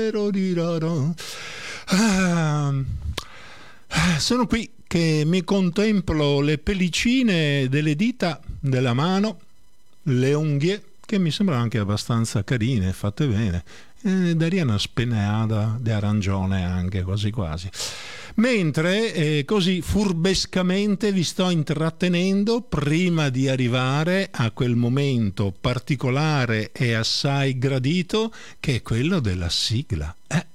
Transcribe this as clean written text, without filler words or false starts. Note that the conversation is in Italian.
Ah, sono qui che mi contemplo le pellicine delle dita della mano, le unghie, che mi sembrano anche abbastanza carine, fatte bene. Daria una speneada di arancione anche, quasi quasi. Mentre così furbescamente vi sto intrattenendo prima di arrivare a quel momento particolare e assai gradito che è quello della sigla.